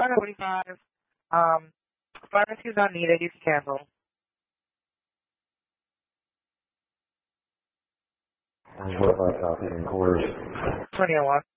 5:45. Pharmacy is not needed. You can cancel. What about copy and course? 2001.